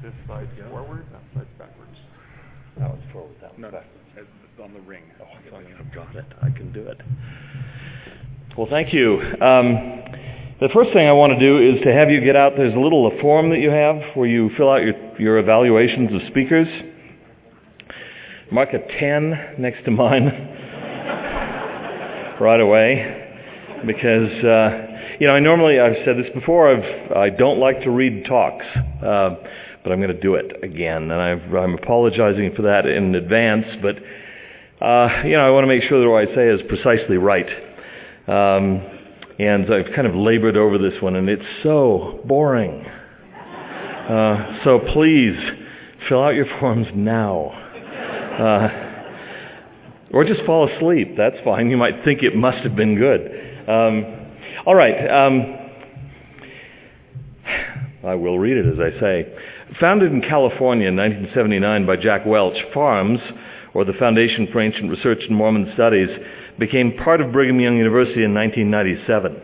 This side forward, that side backwards. That one's forward, that one's backwards. On the ring. Oh, I've got it. I can do it. Well, thank you. The first thing I want to do is to have you get out, there's a little form that you have where you fill out your evaluations of speakers. Mark a 10 next to mine right away because, I've said this before, I don't like to read talks, but I'm going to do it again, and I'm apologizing for that in advance, but I want to make sure that what I say is precisely right. And I've kind of labored over this one, and it's so boring. So please, fill out your forms now. Or just fall asleep. That's fine. You might think it must have been good. All right. I will read it as I say. Founded in California in 1979 by Jack Welch, FARMS, or the Foundation for Ancient Research in Mormon Studies, became part of Brigham Young University in 1997.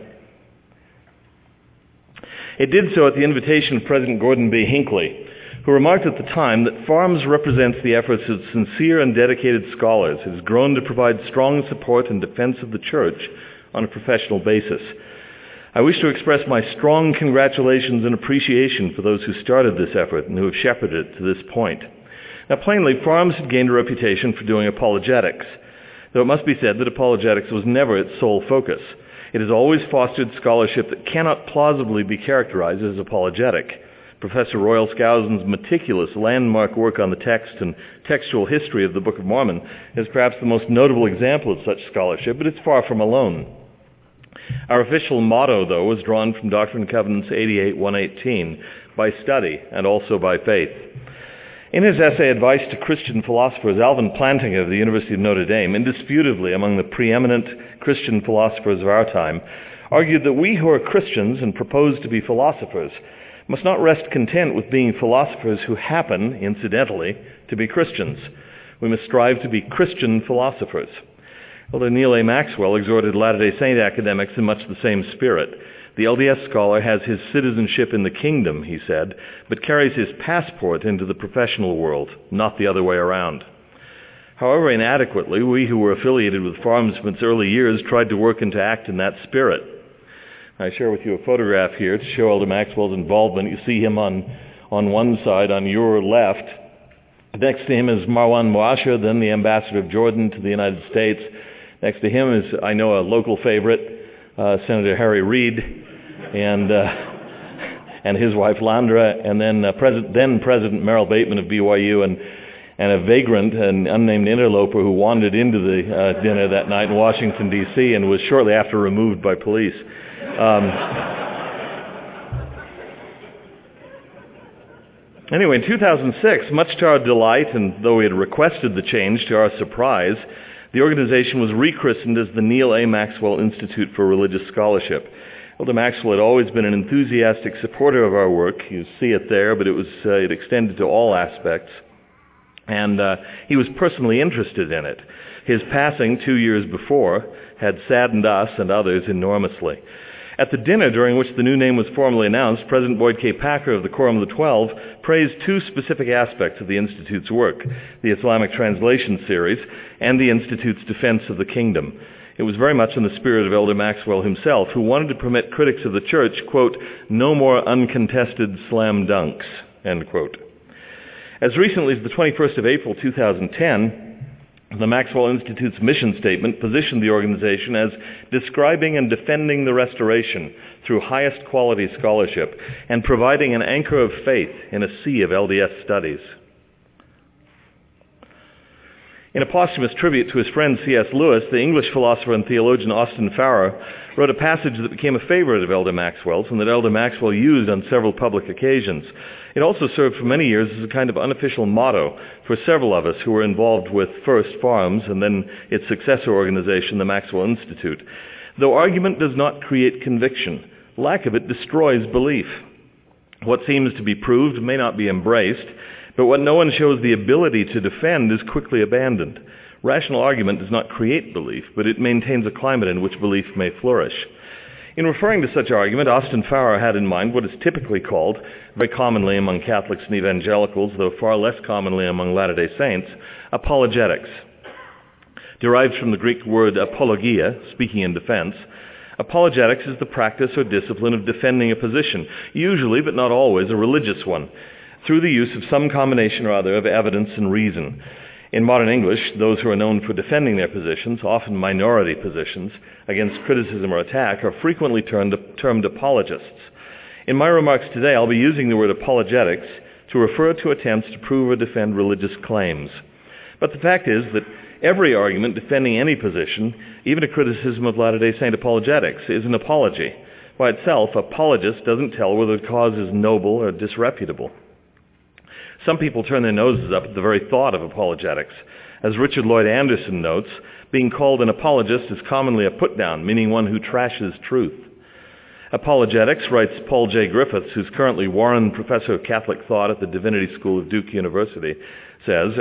It did so at the invitation of President Gordon B. Hinckley, who remarked at the time that FARMS represents the efforts of sincere and dedicated scholars. It has grown to provide strong support and defense of the Church on a professional basis. I wish to express my strong congratulations and appreciation for those who started this effort and who have shepherded it to this point. Now, plainly, FARMS had gained a reputation for doing apologetics, though it must be said that apologetics was never its sole focus. It has always fostered scholarship that cannot plausibly be characterized as apologetic. Professor Royal Skousen's meticulous landmark work on the text and textual history of the Book of Mormon is perhaps the most notable example of such scholarship, but it's far from alone. Our official motto, though, was drawn from Doctrine and Covenants 88:118, by study and also by faith. In his essay, Advice to Christian Philosophers, Alvin Plantinga of the University of Notre Dame, indisputably among the preeminent Christian philosophers of our time, argued that we who are Christians and propose to be philosophers must not rest content with being philosophers who happen, incidentally, to be Christians. We must strive to be Christian philosophers. Elder Neal A. Maxwell exhorted Latter-day Saint academics in much the same spirit. The LDS scholar has his citizenship in the kingdom, he said, but carries his passport into the professional world, not the other way around. However inadequately, we who were affiliated with FARMS from its early years tried to work and to act in that spirit. I share with you a photograph here to show Elder Maxwell's involvement. You see him on one side, on your left. Next to him is Marwan Moasher, then the ambassador of Jordan to the United States. Next to him is, I know, a local favorite, Senator Harry Reid, and his wife Landra, and then President Merrill Bateman of BYU, and a vagrant, an unnamed interloper who wandered into the dinner that night in Washington, D.C., and was shortly after removed by police. Anyway, in 2006, much to our delight, and though we had requested the change to our surprise, the organization was rechristened as the Neal A. Maxwell Institute for Religious Scholarship. Elder Maxwell had always been an enthusiastic supporter of our work. You see it there, but it extended to all aspects. And he was personally interested in it. His passing 2 years before had saddened us and others enormously. At the dinner during which the new name was formally announced, President Boyd K. Packer of the Quorum of the Twelve praised two specific aspects of the Institute's work, the Islamic Translation Series and the Institute's defense of the kingdom. It was very much in the spirit of Elder Maxwell himself, who wanted to permit critics of the church, quote, no more uncontested slam dunks, end quote. As recently as the 21st of April 2010, the Maxwell Institute's mission statement positioned the organization as describing and defending the restoration through highest quality scholarship and providing an anchor of faith in a sea of LDS studies. In a posthumous tribute to his friend C.S. Lewis, the English philosopher and theologian Austin Farrer wrote a passage that became a favorite of Elder Maxwell's and that Elder Maxwell used on several public occasions. It also served for many years as a kind of unofficial motto for several of us who were involved with first FARMS and then its successor organization, the Maxwell Institute. Though argument does not create conviction, lack of it destroys belief. What seems to be proved may not be embraced, but what no one shows the ability to defend is quickly abandoned. Rational argument does not create belief, but it maintains a climate in which belief may flourish. In referring to such argument, Austin Farrer had in mind what is typically called, very commonly among Catholics and evangelicals, though far less commonly among Latter-day Saints, apologetics. Derived from the Greek word apologia, speaking in defense, apologetics is the practice or discipline of defending a position, usually but not always a religious one, through the use of some combination or other of evidence and reason. In modern English, those who are known for defending their positions, often minority positions, against criticism or attack, are frequently termed apologists. In my remarks today, I'll be using the word apologetics to refer to attempts to prove or defend religious claims. But the fact is that every argument defending any position, even a criticism of Latter-day Saint apologetics, is an apology. By itself, apologist doesn't tell whether the cause is noble or disreputable. Some people turn their noses up at the very thought of apologetics. As Richard Lloyd Anderson notes, being called an apologist is commonly a put-down, meaning one who trashes truth. Apologetics, writes Paul J. Griffiths, who's currently Warren Professor of Catholic Thought at the Divinity School of Duke University, says,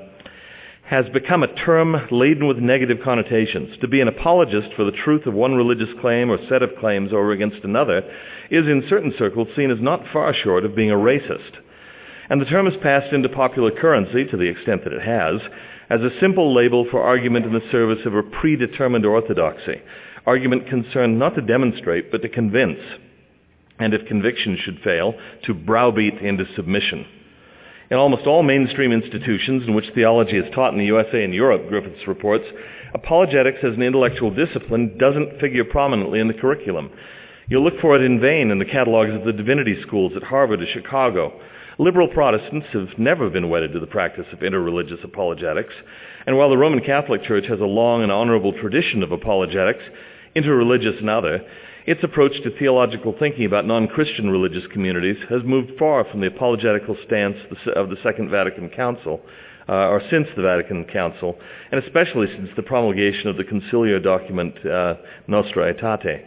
has become a term laden with negative connotations. To be an apologist for the truth of one religious claim or set of claims over against another is in certain circles seen as not far short of being a racist. And the term has passed into popular currency, to the extent that it has, as a simple label for argument in the service of a predetermined orthodoxy, argument concerned not to demonstrate but to convince, and if conviction should fail, to browbeat into submission. In almost all mainstream institutions in which theology is taught in the USA and Europe, Griffiths reports, apologetics as an intellectual discipline doesn't figure prominently in the curriculum. You'll look for it in vain in the catalogs of the divinity schools at Harvard or Chicago. Liberal Protestants have never been wedded to the practice of interreligious apologetics, and while the Roman Catholic Church has a long and honorable tradition of apologetics, interreligious and other, its approach to theological thinking about non-Christian religious communities has moved far from the apologetical stance of the Second Vatican Council, or since the Vatican Council, and especially since the promulgation of the conciliar document Nostra Aetate.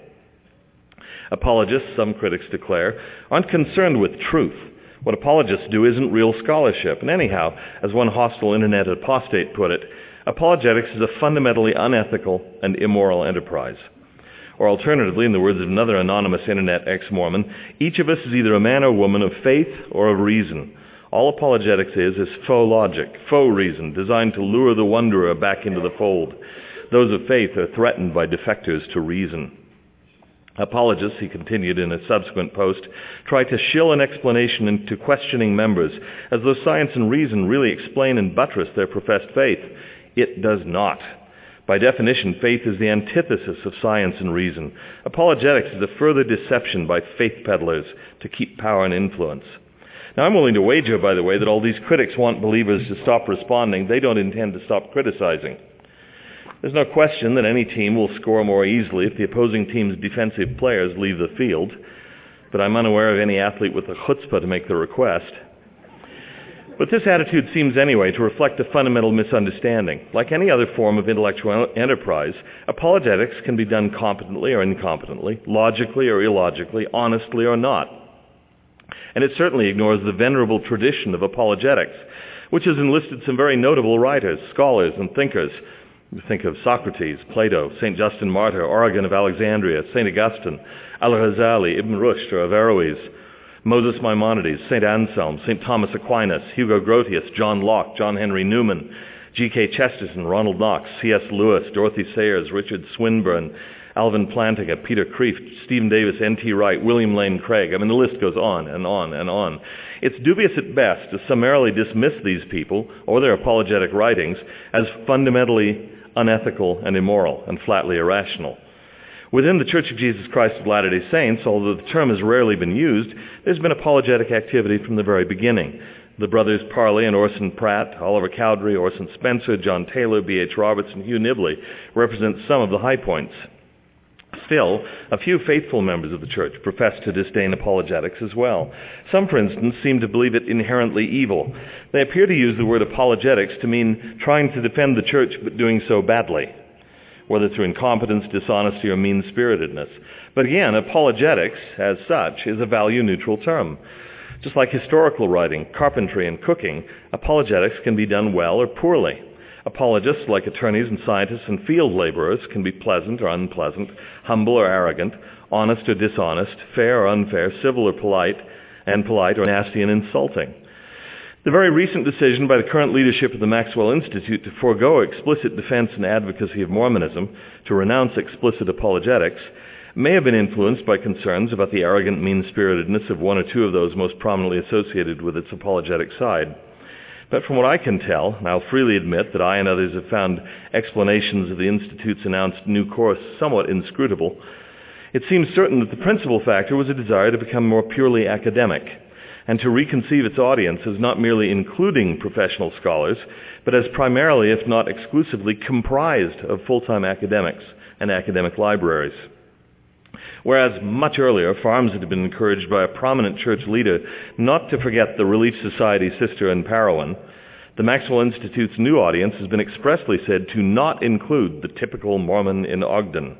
Apologists, some critics declare, aren't concerned with truth. What apologists do isn't real scholarship. And anyhow, as one hostile internet apostate put it, apologetics is a fundamentally unethical and immoral enterprise. Or alternatively, in the words of another anonymous internet ex-Mormon, each of us is either a man or woman of faith or of reason. All apologetics is faux logic, faux reason, designed to lure the wanderer back into the fold. Those of faith are threatened by defectors to reason. Apologists, he continued in a subsequent post, try to shill an explanation into questioning members, as though science and reason really explain and buttress their professed faith. It does not. By definition, faith is the antithesis of science and reason. Apologetics is a further deception by faith peddlers to keep power and influence. Now, I'm willing to wager, by the way, that all these critics want believers to stop responding. They don't intend to stop criticizing. There's no question that any team will score more easily if the opposing team's defensive players leave the field, but I'm unaware of any athlete with the chutzpah to make the request. But this attitude seems anyway to reflect a fundamental misunderstanding. Like any other form of intellectual enterprise, apologetics can be done competently or incompetently, logically or illogically, honestly or not. And it certainly ignores the venerable tradition of apologetics, which has enlisted some very notable writers, scholars, and thinkers. Think of Socrates, Plato, St. Justin Martyr, Origen of Alexandria, St. Augustine, Al-Ghazali, Ibn Rushd or Averroes, Moses Maimonides, St. Anselm, St. Thomas Aquinas, Hugo Grotius, John Locke, John Henry Newman, G.K. Chesterton, Ronald Knox, C.S. Lewis, Dorothy Sayers, Richard Swinburne, Alvin Plantinga, Peter Kreeft, Stephen Davis, N.T. Wright, William Lane Craig. I mean, the list goes on and on and on. It's dubious at best to summarily dismiss these people or their apologetic writings as fundamentally unethical and immoral and flatly irrational. Within the Church of Jesus Christ of Latter-day Saints, although the term has rarely been used, there's been apologetic activity from the very beginning. The brothers Parley and Orson Pratt, Oliver Cowdery, Orson Spencer, John Taylor, B.H. Roberts, and Hugh Nibley represent some of the high points. Still, a few faithful members of the Church profess to disdain apologetics as well. Some, for instance, seem to believe it inherently evil. They appear to use the word apologetics to mean trying to defend the Church but doing so badly, whether through incompetence, dishonesty, or mean-spiritedness. But again, apologetics, as such, is a value-neutral term. Just like historical writing, carpentry, and cooking, apologetics can be done well or poorly. Apologists, like attorneys and scientists and field laborers, can be pleasant or unpleasant, humble or arrogant, honest or dishonest, fair or unfair, civil or polite, or nasty and insulting. The very recent decision by the current leadership of the Maxwell Institute to forego explicit defense and advocacy of Mormonism, to renounce explicit apologetics, may have been influenced by concerns about the arrogant mean-spiritedness of one or two of those most prominently associated with its apologetic side. But from what I can tell, and I'll freely admit that I and others have found explanations of the Institute's announced new course somewhat inscrutable, it seems certain that the principal factor was a desire to become more purely academic, and to reconceive its audience as not merely including professional scholars, but as primarily, if not exclusively, comprised of full-time academics and academic libraries. Whereas much earlier, farms had been encouraged by a prominent church leader not to forget the Relief Society sister in Parowan, the Maxwell Institute's new audience has been expressly said to not include the typical Mormon in Ogden.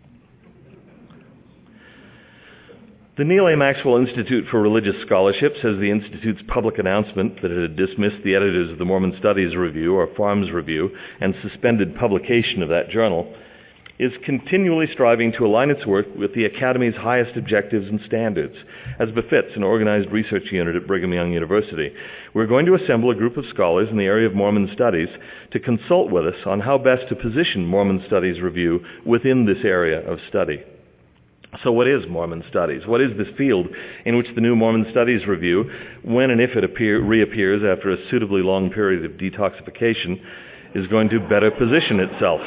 The Neal A. Maxwell Institute for Religious Scholarship says the Institute's public announcement that it had dismissed the editors of the Mormon Studies Review, or Farms Review, and suspended publication of that journal, is continually striving to align its work with the Academy's highest objectives and standards, as befits an organized research unit at Brigham Young University. We're going to assemble a group of scholars in the area of Mormon studies to consult with us on how best to position Mormon Studies Review within this area of study. So what is Mormon studies? What is this field in which the new Mormon Studies Review, when and if it reappears after a suitably long period of detoxification, is going to better position itself?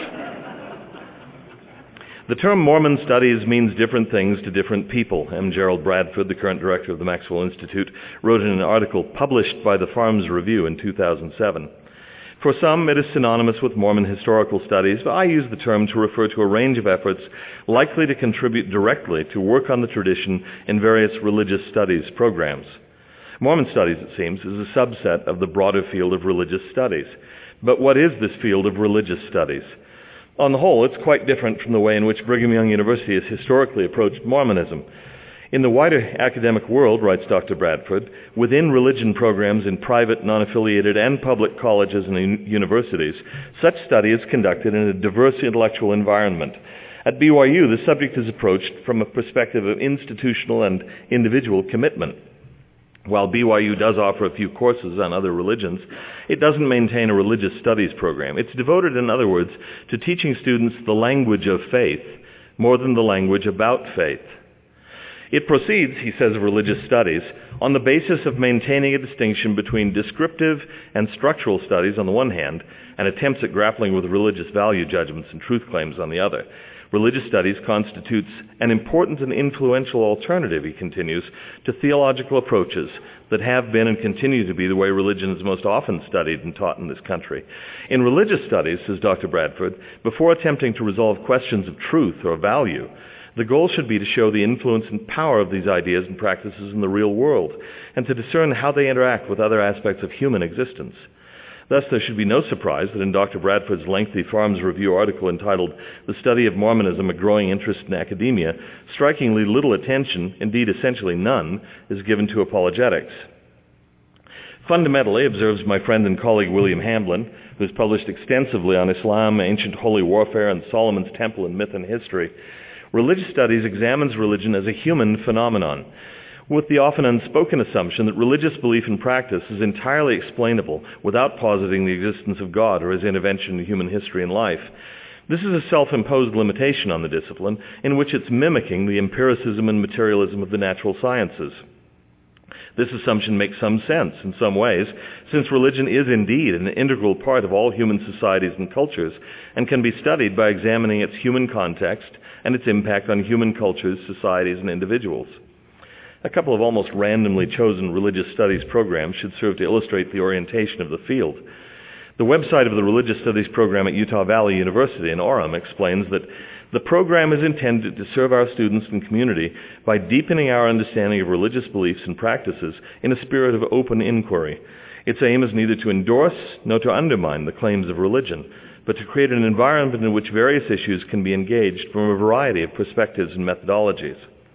The term Mormon studies means different things to different people. M. Gerald Bradford, the current director of the Maxwell Institute, wrote in an article published by the Farms Review in 2007. For some, it is synonymous with Mormon historical studies, but I use the term to refer to a range of efforts likely to contribute directly to work on the tradition in various religious studies programs. Mormon studies, it seems, is a subset of the broader field of religious studies. But what is this field of religious studies? On the whole, it's quite different from the way in which Brigham Young University has historically approached Mormonism. In the wider academic world, writes Dr. Bradford, within religion programs in private, non-affiliated, and public colleges and universities, such study is conducted in a diverse intellectual environment. At BYU, the subject is approached from a perspective of institutional and individual commitment. While BYU does offer a few courses on other religions, it doesn't maintain a religious studies program. It's devoted, in other words, to teaching students the language of faith more than the language about faith. It proceeds, he says, of religious studies on the basis of maintaining a distinction between descriptive and structural studies on the one hand, and attempts at grappling with religious value judgments and truth claims on the other. Religious studies constitutes an important and influential alternative, he continues, to theological approaches that have been and continue to be the way religion is most often studied and taught in this country. In religious studies, says Dr. Bradford, before attempting to resolve questions of truth or value, the goal should be to show the influence and power of these ideas and practices in the real world, and to discern how they interact with other aspects of human existence. Thus, there should be no surprise that in Dr. Bradford's lengthy Farms Review article entitled The Study of Mormonism, A Growing Interest in Academia, strikingly little attention, indeed essentially none, is given to apologetics. Fundamentally, observes my friend and colleague William Hamblin, who has published extensively on Islam, ancient holy warfare, and Solomon's Temple in myth and history, religious studies examines religion as a human phenomenon, with the often unspoken assumption that religious belief and practice is entirely explainable without positing the existence of God or his intervention in human history and life. This is a self-imposed limitation on the discipline in which it's mimicking the empiricism and materialism of the natural sciences. This assumption makes some sense in some ways, since religion is indeed an integral part of all human societies and cultures, and can be studied by examining its human context and its impact on human cultures, societies, and individuals. A couple of almost randomly chosen religious studies programs should serve to illustrate the orientation of the field. The website of the Religious Studies program at Utah Valley University in Orem explains that the program is intended to serve our students and community by deepening our understanding of religious beliefs and practices in a spirit of open inquiry. Its aim is neither to endorse nor to undermine the claims of religion, but to create an environment in which various issues can be engaged from a variety of perspectives and methodologies.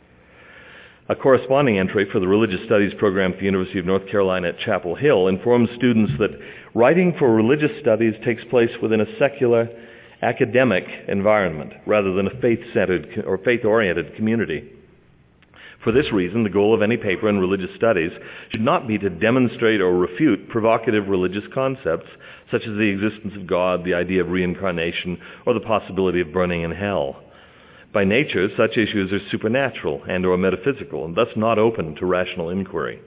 A corresponding entry for the Religious Studies program at the University of North Carolina at Chapel Hill informs students that writing for religious studies takes place within a secular academic environment rather than a faith-centered or faith-oriented community. For this reason, the goal of any paper in religious studies should not be to demonstrate or refute provocative religious concepts such as the existence of God, the idea of reincarnation, or the possibility of burning in hell. By nature, such issues are supernatural and or metaphysical, and thus not open to rational inquiry.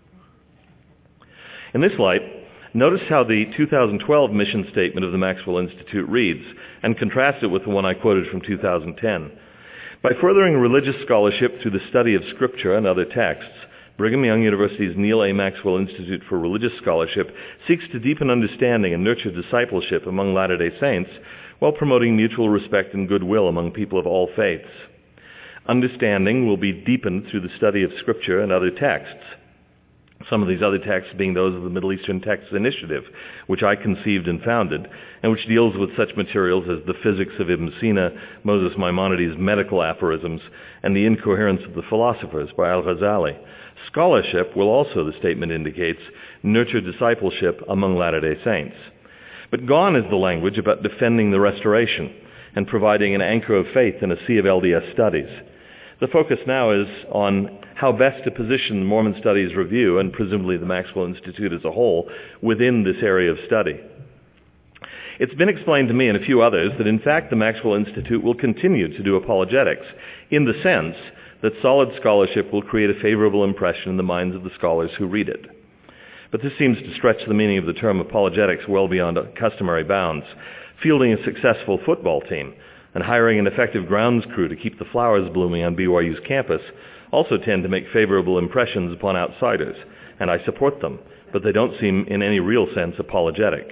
In this light, notice how the 2012 mission statement of the Maxwell Institute reads, and contrast it with the one I quoted from 2010. By furthering religious scholarship through the study of Scripture and other texts, Brigham Young University's Neal A. Maxwell Institute for Religious Scholarship seeks to deepen understanding and nurture discipleship among Latter-day Saints while promoting mutual respect and goodwill among people of all faiths. Understanding will be deepened through the study of Scripture and other texts. Some of these other texts being those of the Middle Eastern Texts Initiative, which I conceived and founded, and which deals with such materials as the physics of Ibn Sina, Moses Maimonides' medical aphorisms, and the incoherence of the philosophers by Al-Ghazali. Scholarship will also, the statement indicates, nurture discipleship among Latter-day Saints. But gone is the language about defending the Restoration and providing an anchor of faith in a sea of LDS studies. The focus now is on how best to position Mormon Studies Review, and presumably the Maxwell Institute as a whole, within this area of study. It's been explained to me and a few others that in fact the Maxwell Institute will continue to do apologetics, in the sense that solid scholarship will create a favorable impression in the minds of the scholars who read it. But this seems to stretch the meaning of the term apologetics well beyond customary bounds. Fielding a successful football team and hiring an effective grounds crew to keep the flowers blooming on BYU's campus also tend to make favorable impressions upon outsiders, and I support them, but they don't seem in any real sense apologetic.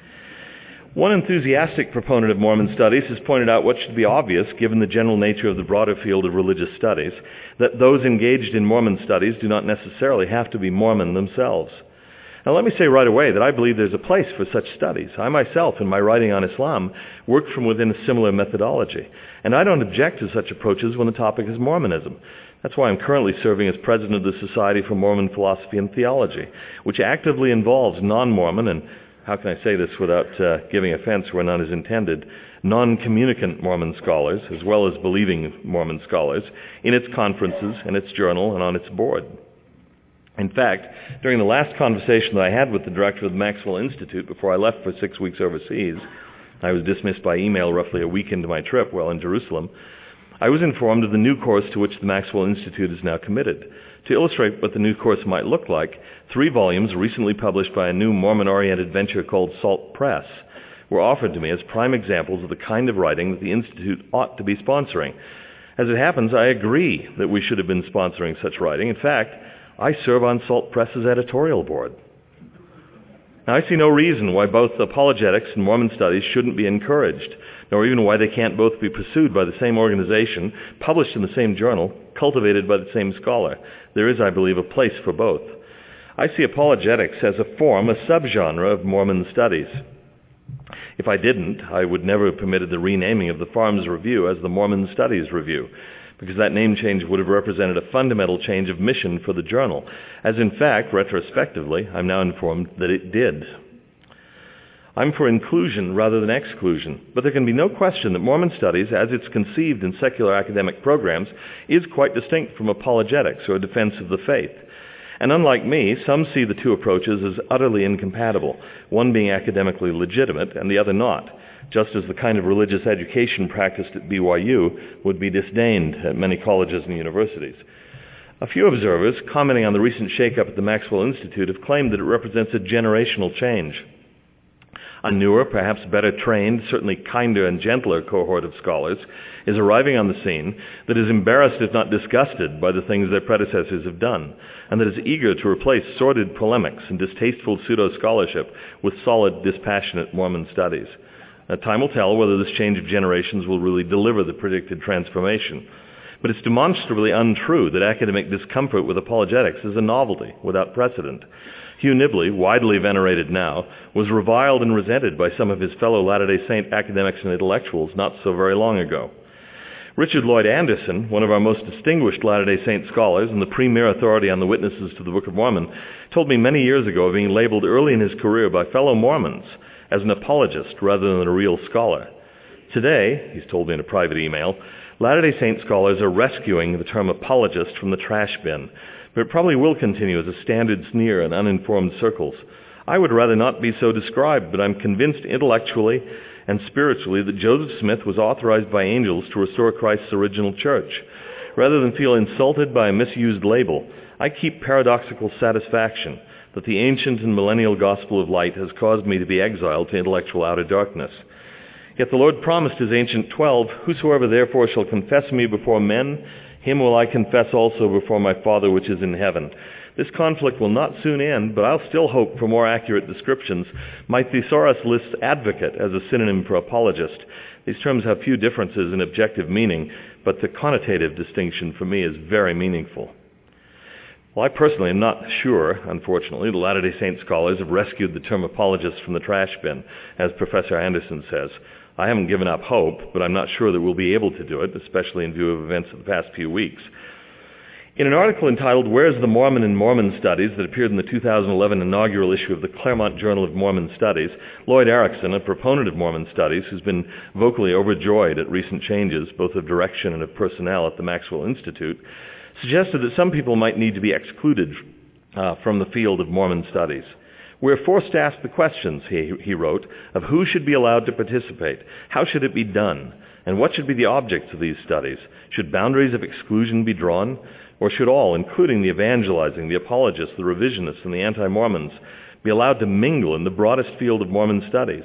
One enthusiastic proponent of Mormon studies has pointed out what should be obvious given the general nature of the broader field of religious studies, that those engaged in Mormon studies do not necessarily have to be Mormon themselves. Now let me say right away that I believe there's a place for such studies. I myself, in my writing on Islam, work from within a similar methodology, and I don't object to such approaches when the topic is Mormonism. That's why I'm currently serving as president of the Society for Mormon Philosophy and Theology, which actively involves non-Mormon, and how can I say this without giving offense where none is intended, non-communicant Mormon scholars, as well as believing Mormon scholars, in its conferences, in its journal, and on its board. In fact, during the last conversation that I had with the director of the Maxwell Institute before I left for 6 weeks overseas, I was dismissed by email roughly a week into my trip while in Jerusalem, I was informed of the new course to which the Maxwell Institute is now committed. To illustrate what the new course might look like, 3 volumes recently published by a new Mormon-oriented venture called Salt Press were offered to me as prime examples of the kind of writing that the Institute ought to be sponsoring. As it happens, I agree that we should have been sponsoring such writing. In fact, I serve on Salt Press's editorial board. Now, I see no reason why both apologetics and Mormon studies shouldn't be encouraged, nor even why they can't both be pursued by the same organization, published in the same journal, cultivated by the same scholar. There is, I believe, a place for both. I see apologetics as a form, a subgenre of Mormon studies. If I didn't, I would never have permitted the renaming of the Farms Review as the Mormon Studies Review, because that name change would have represented a fundamental change of mission for the journal, as in fact, retrospectively, I'm now informed that it did. I'm for inclusion rather than exclusion, but there can be no question that Mormon studies, as it's conceived in secular academic programs, is quite distinct from apologetics or defense of the faith. And unlike me, some see the two approaches as utterly incompatible, one being academically legitimate and the other not, just as the kind of religious education practiced at BYU would be disdained at many colleges and universities. A few observers, commenting on the recent shakeup at the Maxwell Institute, have claimed that it represents a generational change. A newer, perhaps better trained, certainly kinder and gentler cohort of scholars is arriving on the scene that is embarrassed, if not disgusted, by the things their predecessors have done, and that is eager to replace sordid polemics and distasteful pseudo-scholarship with solid, dispassionate Mormon studies. Now, time will tell whether this change of generations will really deliver the predicted transformation. But it's demonstrably untrue that academic discomfort with apologetics is a novelty without precedent. Hugh Nibley, widely venerated now, was reviled and resented by some of his fellow Latter-day Saint academics and intellectuals not so very long ago. Richard Lloyd Anderson, one of our most distinguished Latter-day Saint scholars and the premier authority on the witnesses to the Book of Mormon, told me many years ago of being labeled early in his career by fellow Mormons as an apologist rather than a real scholar. Today, he's told me in a private email, Latter-day Saint scholars are rescuing the term apologist from the trash bin, but it probably will continue as a standard sneer in uninformed circles. I would rather not be so described, but I'm convinced intellectually and spiritually that Joseph Smith was authorized by angels to restore Christ's original church. Rather than feel insulted by a misused label, I keep paradoxical satisfaction that the ancient and millennial gospel of light has caused me to be exiled to intellectual outer darkness. Yet the Lord promised his ancient 12, "Whosoever therefore shall confess me before men, him will I confess also before my Father which is in heaven." This conflict will not soon end, but I'll still hope for more accurate descriptions. My thesaurus lists advocate as a synonym for apologist. These terms have few differences in objective meaning, but the connotative distinction for me is very meaningful. Well, I personally am not sure, unfortunately, the Latter-day Saint scholars have rescued the term apologist from the trash bin, as Professor Anderson says. I haven't given up hope, but I'm not sure that we'll be able to do it, especially in view of events of the past few weeks. In an article entitled "Where's the Mormon in Mormon Studies" that appeared in the 2011 inaugural issue of the Claremont Journal of Mormon Studies, Lloyd Erickson, a proponent of Mormon studies who's been vocally overjoyed at recent changes, both of direction and of personnel at the Maxwell Institute, suggested that some people might need to be excluded from the field of Mormon studies. "We're forced to ask the questions," he wrote, "of who should be allowed to participate, how should it be done, and what should be the objects of these studies. Should boundaries of exclusion be drawn? Or should all, including the evangelizing, the apologists, the revisionists, and the anti-Mormons, be allowed to mingle in the broadest field of Mormon studies?"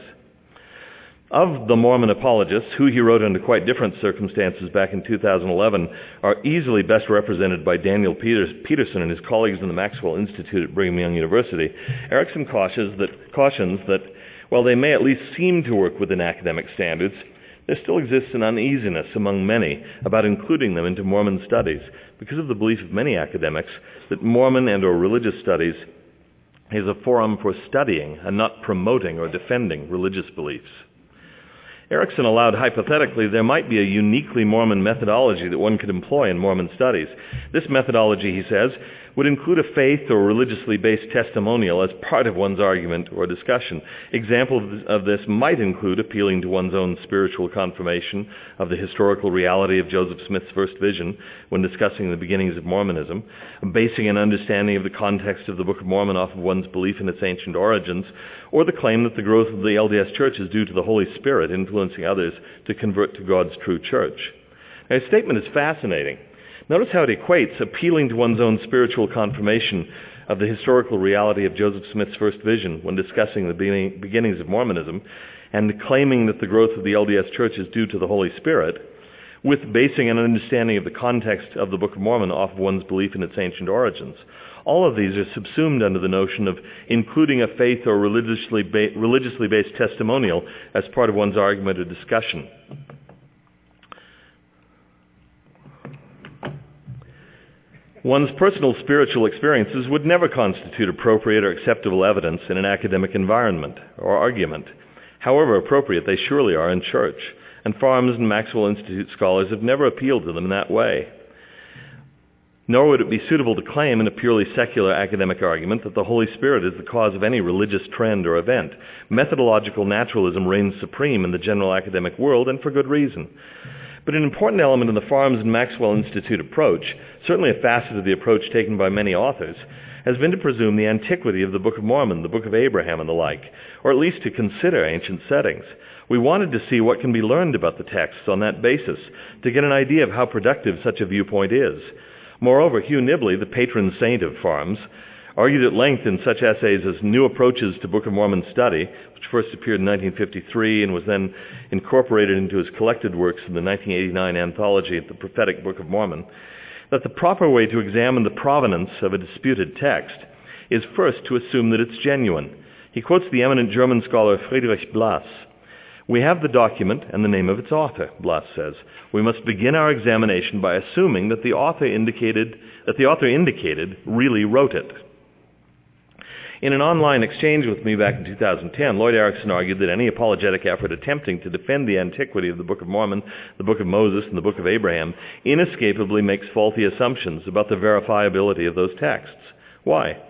Of the Mormon apologists, who he wrote under quite different circumstances back in 2011, are easily best represented by Daniel Peterson and his colleagues in the Maxwell Institute at Brigham Young University. Erickson cautions that while they may at least seem to work within academic standards, there still exists an uneasiness among many about including them into Mormon studies because of the belief of many academics that Mormon and or religious studies is a forum for studying and not promoting or defending religious beliefs. Erickson allowed hypothetically there might be a uniquely Mormon methodology that one could employ in Mormon studies. This methodology, he says, would include a faith or religiously based testimonial as part of one's argument or discussion. Examples of this might include appealing to one's own spiritual confirmation of the historical reality of Joseph Smith's first vision when discussing the beginnings of Mormonism, basing an understanding of the context of the Book of Mormon off of one's belief in its ancient origins, or the claim that the growth of the LDS Church is due to the Holy Spirit influencing others to convert to God's true church. Now, his statement is fascinating. Notice how it equates appealing to one's own spiritual confirmation of the historical reality of Joseph Smith's first vision when discussing the beginnings of Mormonism and claiming that the growth of the LDS Church is due to the Holy Spirit, with basing an understanding of the context of the Book of Mormon off of one's belief in its ancient origins. All of these are subsumed under the notion of including a faith or religiously based testimonial as part of one's argument or discussion. One's personal spiritual experiences would never constitute appropriate or acceptable evidence in an academic environment or argument. However appropriate, they surely are in church, and Farms and Maxwell Institute scholars have never appealed to them in that way. Nor would it be suitable to claim in a purely secular academic argument that the Holy Spirit is the cause of any religious trend or event. Methodological naturalism reigns supreme in the general academic world, and for good reason. But an important element in the Farms and Maxwell Institute approach, certainly a facet of the approach taken by many authors, has been to presume the antiquity of the Book of Mormon, the Book of Abraham, and the like, or at least to consider ancient settings. We wanted to see what can be learned about the texts on that basis, to get an idea of how productive such a viewpoint is. Moreover, Hugh Nibley, the patron saint of Farms, argued at length in such essays as New Approaches to Book of Mormon Study, which first appeared in 1953 and was then incorporated into his collected works in the 1989 anthology, The Prophetic Book of Mormon, that the proper way to examine the provenance of a disputed text is first to assume that it's genuine. He quotes the eminent German scholar Friedrich Blass. "We have the document and the name of its author," Blass says. "We must begin our examination by assuming that the author indicated really wrote it." In an online exchange with me back in 2010, Lloyd Erickson argued that any apologetic effort attempting to defend the antiquity of the Book of Mormon, the Book of Moses, and the Book of Abraham inescapably makes faulty assumptions about the verifiability of those texts. Why?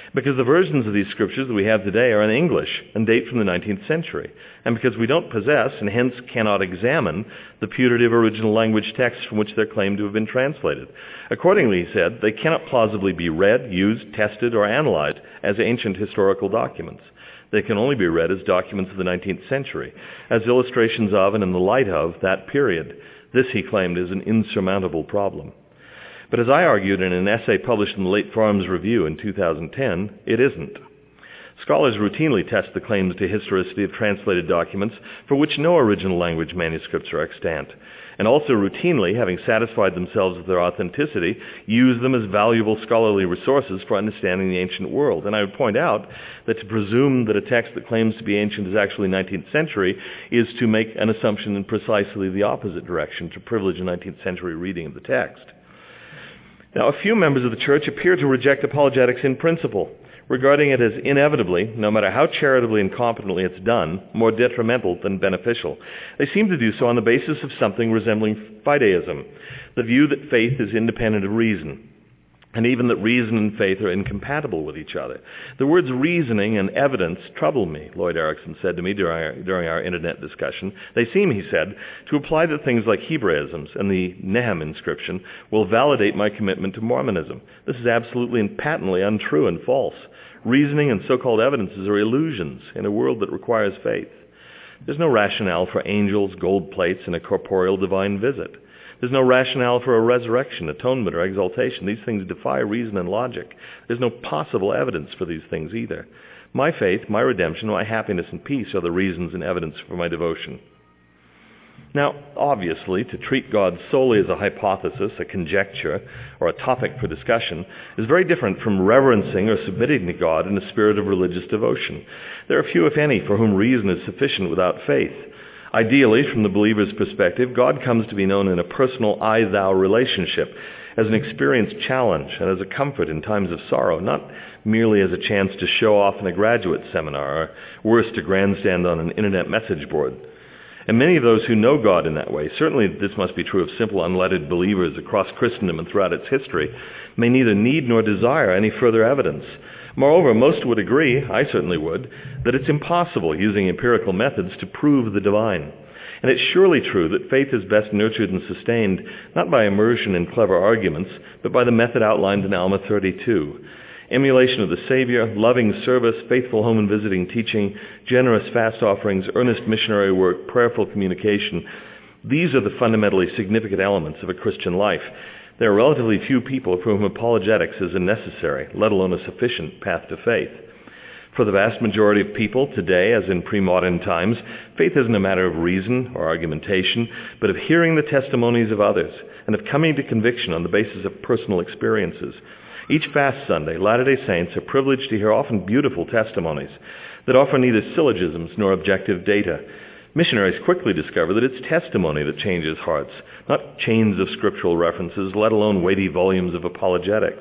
because the versions of these scriptures that we have today are in English and date from the 19th century, and because we don't possess and hence cannot examine the putative original language texts from which they're claimed to have been translated. Accordingly, he said, they cannot plausibly be read, used, tested, or analyzed as ancient historical documents. They can only be read as documents of the 19th century, as illustrations of and in the light of that period. This, he claimed, is an insurmountable problem. But as I argued in an essay published in the Late Farms Review in 2010, it isn't. Scholars routinely test the claims to historicity of translated documents for which no original language manuscripts are extant, and also routinely, having satisfied themselves of their authenticity, use them as valuable scholarly resources for understanding the ancient world. And I would point out that to presume that a text that claims to be ancient is actually 19th century is to make an assumption in precisely the opposite direction, to privilege a 19th century reading of the text. Now, a few members of the Church appear to reject apologetics in principle, regarding it as inevitably, no matter how charitably and competently it's done, more detrimental than beneficial. They seem to do so on the basis of something resembling fideism, the view that faith is independent of reason, and even that reason and faith are incompatible with each other. The words reasoning and evidence trouble me, Lloyd Erickson said to me during our internet discussion. They seem, he said, to apply to things like Hebraisms and the Nehem inscription will validate my commitment to Mormonism. This is absolutely and patently untrue and false. Reasoning and so-called evidences are illusions in a world that requires faith. There's no rationale for angels, gold plates, and a corporeal divine visit. There's no rationale for a resurrection, atonement, or exaltation. These things defy reason and logic. There's no possible evidence for these things either. My faith, my redemption, my happiness and peace are the reasons and evidence for my devotion. Now, obviously, to treat God solely as a hypothesis, a conjecture, or a topic for discussion is very different from reverencing or submitting to God in a spirit of religious devotion. There are few, if any, for whom reason is sufficient without faith. Ideally, from the believer's perspective, God comes to be known in a personal I-thou relationship, as an experienced challenge and as a comfort in times of sorrow, not merely as a chance to show off in a graduate seminar, or worse, to grandstand on an internet message board. And many of those who know God in that way, certainly this must be true of simple unlettered believers across Christendom and throughout its history, may neither need nor desire any further evidence. Moreover, most would agree, I certainly would, that it's impossible using empirical methods to prove the divine. And it's surely true that faith is best nurtured and sustained not by immersion in clever arguments, but by the method outlined in Alma 32. Emulation of the Savior, loving service, faithful home and visiting teaching, generous fast offerings, earnest missionary work, prayerful communication. These are the fundamentally significant elements of a Christian life. There are relatively few people for whom apologetics is a necessary, let alone a sufficient, path to faith. For the vast majority of people today, as in pre-modern times, faith isn't a matter of reason or argumentation, but of hearing the testimonies of others and of coming to conviction on the basis of personal experiences. Each fast Sunday, Latter-day Saints are privileged to hear often beautiful testimonies that offer neither syllogisms nor objective data. Missionaries quickly discover that it's testimony that changes hearts, not chains of scriptural references, let alone weighty volumes of apologetics.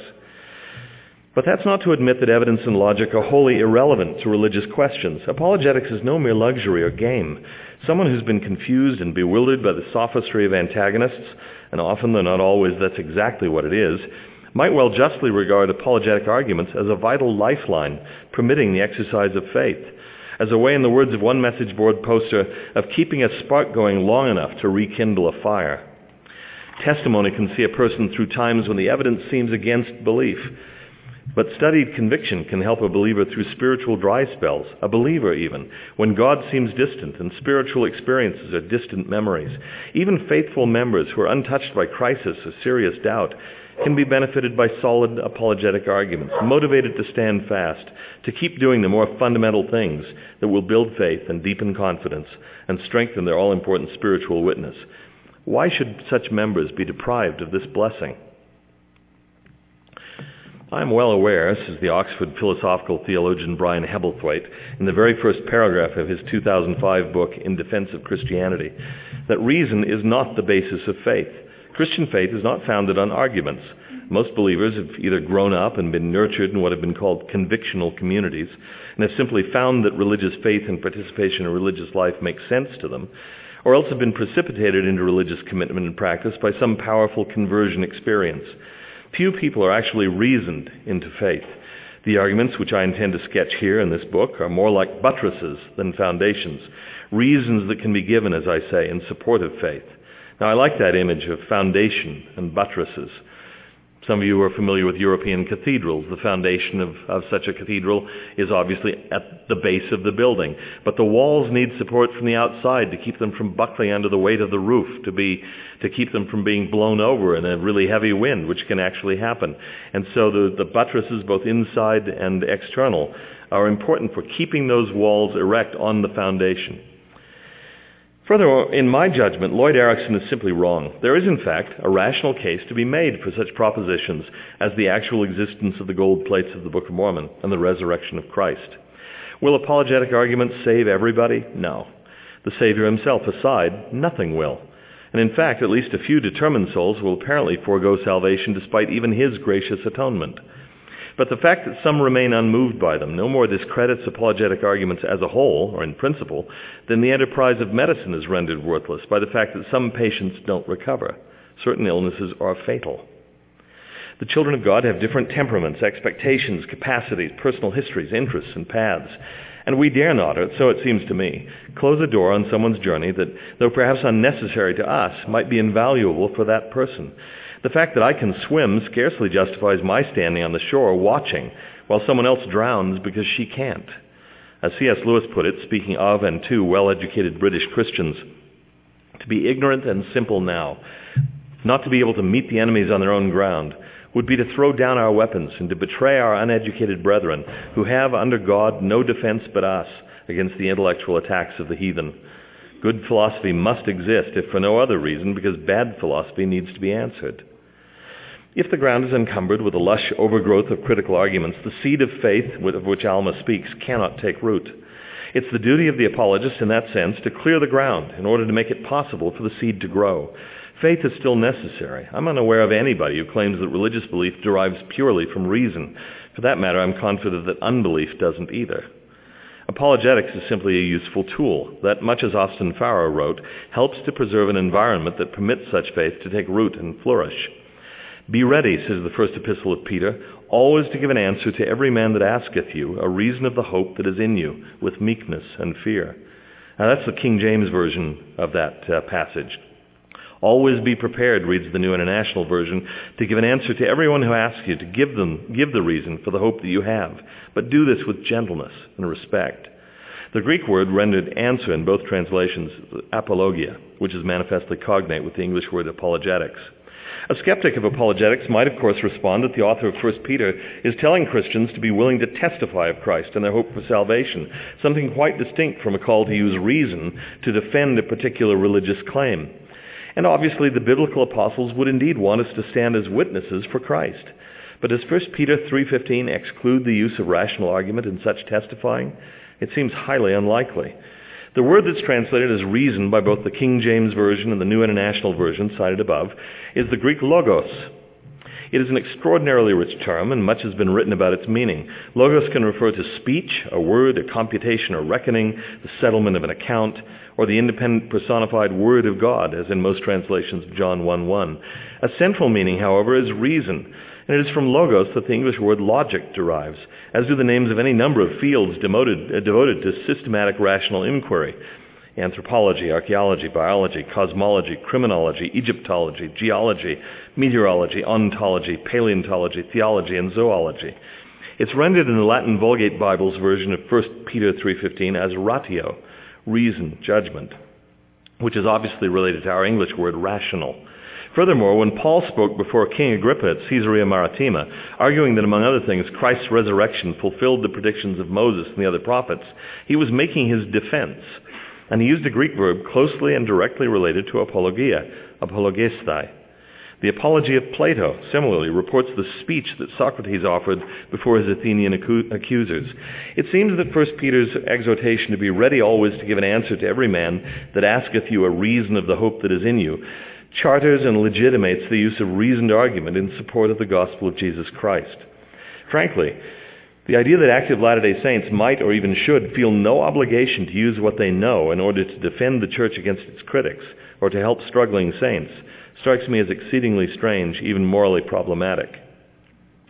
But that's not to admit that evidence and logic are wholly irrelevant to religious questions. Apologetics is no mere luxury or game. Someone who's been confused and bewildered by the sophistry of antagonists, and often, though not always, that's exactly what it is, might well justly regard apologetic arguments as a vital lifeline permitting the exercise of faith, as a way, in the words of one message board poster, of keeping a spark going long enough to rekindle a fire. Testimony can see a person through times when the evidence seems against belief, but studied conviction can help a believer through spiritual dry spells, a believer even, when God seems distant and spiritual experiences are distant memories. Even faithful members who are untouched by crisis or serious doubt can be benefited by solid apologetic arguments, motivated to stand fast, to keep doing the more fundamental things that will build faith and deepen confidence and strengthen their all-important spiritual witness. Why should such members be deprived of this blessing? I am well aware, says the Oxford philosophical theologian Brian Hebblethwaite in the very first paragraph of his 2005 book, In Defense of Christianity, that reason is not the basis of faith. Christian faith is not founded on arguments. Most believers have either grown up and been nurtured in what have been called convictional communities and have simply found that religious faith and participation in religious life makes sense to them, or else have been precipitated into religious commitment and practice by some powerful conversion experience. Few people are actually reasoned into faith. The arguments which I intend to sketch here in this book are more like buttresses than foundations, reasons that can be given, as I say, in support of faith. Now, I like that image of foundation and buttresses. Some of you are familiar with European cathedrals. The foundation of such a cathedral is obviously at the base of the building. But the walls need support from the outside to keep them from buckling under the weight of the roof, to keep them from being blown over in a really heavy wind, which can actually happen. And so the buttresses, both inside and external, are important for keeping those walls erect on the foundation. Furthermore, in my judgment, Lloyd Erickson is simply wrong. There is, in fact, a rational case to be made for such propositions as the actual existence of the gold plates of the Book of Mormon and the resurrection of Christ. Will apologetic arguments save everybody? No. The Savior himself aside, nothing will. And in fact, at least a few determined souls will apparently forego salvation despite even his gracious atonement. But the fact that some remain unmoved by them no more discredits apologetic arguments as a whole, or in principle, than the enterprise of medicine is rendered worthless by the fact that some patients don't recover. Certain illnesses are fatal. The children of God have different temperaments, expectations, capacities, personal histories, interests, and paths. And we dare not, or so it seems to me, close a door on someone's journey that, though perhaps unnecessary to us, might be invaluable for that person. The fact that I can swim scarcely justifies my standing on the shore watching while someone else drowns because she can't. As C.S. Lewis put it, speaking of and to well-educated British Christians, to be ignorant and simple now, not to be able to meet the enemies on their own ground, would be to throw down our weapons and to betray our uneducated brethren who have under God no defense but us against the intellectual attacks of the heathen. Good philosophy must exist, if for no other reason, because bad philosophy needs to be answered. If the ground is encumbered with a lush overgrowth of critical arguments, the seed of faith of which Alma speaks cannot take root. It's the duty of the apologist in that sense to clear the ground in order to make it possible for the seed to grow. Faith is still necessary. I'm unaware of anybody who claims that religious belief derives purely from reason. For that matter, I'm confident that unbelief doesn't either. Apologetics is simply a useful tool that, much as Austin Farrow wrote, helps to preserve an environment that permits such faith to take root and flourish. Be ready, says the first epistle of Peter, always to give an answer to every man that asketh you a reason of the hope that is in you, with meekness and fear. Now that's the King James Version of that passage. Always be prepared, reads the New International Version, to give an answer to everyone who asks you, to give the reason for the hope that you have. But do this with gentleness and respect. The Greek word rendered answer in both translations is apologia, which is manifestly cognate with the English word apologetics. A skeptic of apologetics might, of course, respond that the author of 1 Peter is telling Christians to be willing to testify of Christ and their hope for salvation, something quite distinct from a call to use reason to defend a particular religious claim. And obviously the biblical apostles would indeed want us to stand as witnesses for Christ. But does 1 Peter 3:15 exclude the use of rational argument in such testifying? It seems highly unlikely. The word that's translated as reason by both the King James Version and the New International Version cited above is the Greek logos. It is an extraordinarily rich term, and much has been written about its meaning. Logos can refer to speech, a word, a computation, a reckoning, the settlement of an account, or the independent personified Word of God, as in most translations of John 1:1. A central meaning, however, is reason, and it is from logos that the English word logic derives, as do the names of any number of fields devoted to systematic rational inquiry: anthropology, archaeology, biology, cosmology, criminology, Egyptology, geology, meteorology, ontology, paleontology, theology, and zoology. It's rendered in the Latin Vulgate Bible's version of 1 Peter 3:15 as ratio, reason, judgment, which is obviously related to our English word rational. Furthermore, when Paul spoke before King Agrippa at Caesarea Maritima, arguing that, among other things, Christ's resurrection fulfilled the predictions of Moses and the other prophets, he was making his defense. And he used a Greek verb closely and directly related to apologia, apologestai. The Apology of Plato, similarly, reports the speech that Socrates offered before his Athenian accusers. It seems that 1 Peter's exhortation to be ready always to give an answer to every man that asketh you a reason of the hope that is in you charters and legitimates the use of reasoned argument in support of the gospel of Jesus Christ. Frankly, the idea that active Latter-day Saints might or even should feel no obligation to use what they know in order to defend the church against its critics or to help struggling saints strikes me as exceedingly strange, even morally problematic.